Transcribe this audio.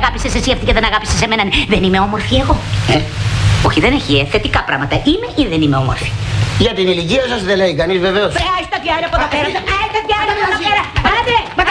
αγάπησες εσύ αυτή και δεν αγάπησες εμένα. Δεν είμαι όμορφη εγώ. Όχι, δεν έχει θετικά πράγματα. Είμαι ή δεν είμαι όμορφη. Για την ηλικία σας δεν λέει κανείς βεβαίως. Άιστα διάρε από εδώ πέρα. Άιστα διάρε από εδώ πέρα. Άντε.